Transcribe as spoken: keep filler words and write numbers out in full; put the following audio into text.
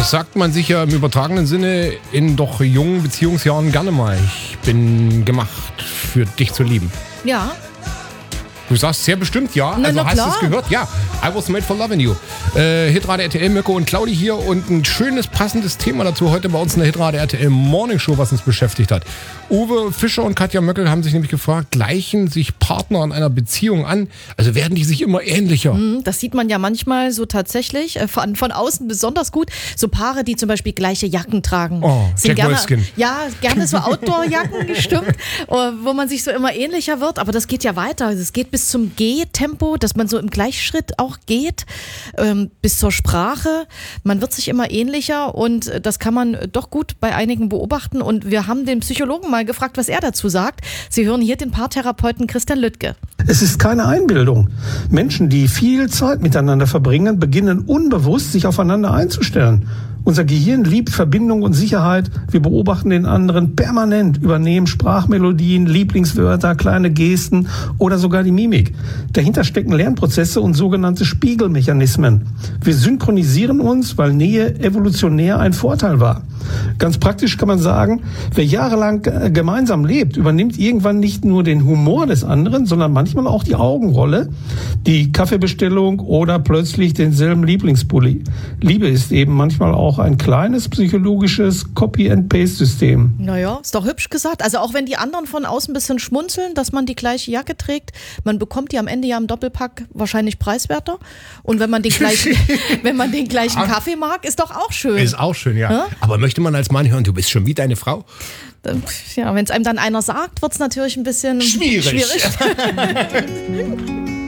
Das sagt man sich ja im übertragenen Sinne in doch jungen Beziehungsjahren gerne mal. Ich bin gemacht, für dich zu lieben. Ja. Du sagst sehr bestimmt ja, Na, also na hast du es gehört? Ja, I was made for loving you. Äh, Hitradio R T L, Mirko und Claudi hier und ein schönes, passendes Thema dazu heute bei uns in der Hitradio R T L Morning Show, was uns beschäftigt hat. Uwe Fischer und Katja Möckel haben sich nämlich gefragt, gleichen sich Partner in einer Beziehung an? Also werden die sich immer ähnlicher? Das sieht man ja manchmal so tatsächlich, äh, von, von außen besonders gut. So Paare, die zum Beispiel gleiche Jacken tragen. Oh, sind Jack gerne, Wolfskin. Ja, gerne so Outdoor-Jacken, stimmt, äh, wo man sich so immer ähnlicher wird. Aber das geht ja weiter. Also es geht bis zum Gehtempo, dass man so im Gleichschritt auch geht, ähm, bis zur Sprache. Man wird sich immer ähnlicher und äh, das kann man doch gut bei einigen beobachten. Und wir haben den Psychologen mal gefragt, was er dazu sagt. Sie hören hier den Paartherapeuten Christian Lüttke. Es ist keine Einbildung. Menschen, die viel Zeit miteinander verbringen, beginnen unbewusst sich aufeinander einzustellen. Unser Gehirn liebt Verbindung und Sicherheit. Wir beobachten den anderen permanent, übernehmen Sprachmelodien, Lieblingswörter, kleine Gesten oder sogar die Mimik. Dahinter stecken Lernprozesse und sogenannte Spiegelmechanismen. Wir synchronisieren uns, weil Nähe evolutionär ein Vorteil war. Ganz praktisch kann man sagen, wer jahrelang gemeinsam lebt, übernimmt irgendwann nicht nur den Humor des anderen, sondern manchmal auch die Augenrolle, die Kaffeebestellung oder plötzlich denselben Lieblingspulli. Liebe ist eben manchmal auch ein kleines psychologisches Copy-and-Paste-System. Naja, ist doch hübsch gesagt. Also auch wenn die anderen von außen ein bisschen schmunzeln, dass man die gleiche Jacke trägt, man bekommt die am Ende ja im Doppelpack wahrscheinlich preiswerter. Und wenn man den gleichen, wenn man den gleichen Kaffee mag, ist doch auch schön. Ist auch schön, ja. ja? Aber möchte man als Mann hören, du bist schon wie deine Frau? Ja, wenn es einem dann einer sagt, wird es natürlich ein bisschen schwierig. schwierig.